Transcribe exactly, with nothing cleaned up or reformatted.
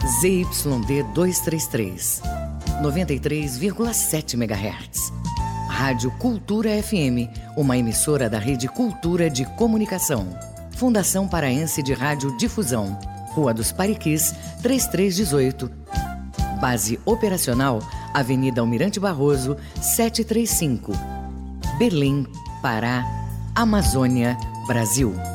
Z Y D duzentos e trinta e três, noventa e três vírgula sete megahertz. Rádio Cultura F M, uma emissora da Rede Cultura de Comunicação. Fundação Paraense de Rádio Difusão. Rua dos Pariquis, trinta e três dezoito. Base operacional, Avenida Almirante Barroso, setecentos e trinta e cinco. Belém, Pará, Amazônia, Brasil.